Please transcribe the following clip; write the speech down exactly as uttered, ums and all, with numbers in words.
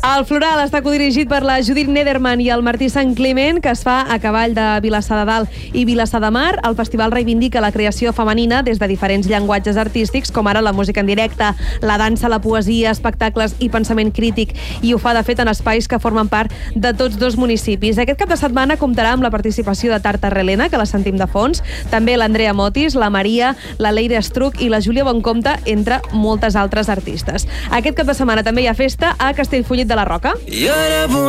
El Floral està codirigit per la Judit Nederman i el Martí Sant Climent, que es fa a cavall de Vilassar de Dalt i Vilassar de Mar. El festival reivindica la creació femenina des de diferents llenguatges artístics, com ara la música en directe, la dansa, la poesia, espectacles i pensament crític, i ho fa, de fet, en espais que formen part de tots dos municipis. Aquest cap de setmana comptarà amb la participació de Tarta Relena, que la sentim de fons, també l'Andrea Motis, la Maria, la Leire Estruc i la Júlia Boncompte, entre moltes altres artistes. Aquest cap de setmana també hi ha festa a Castellfollit de la Roca.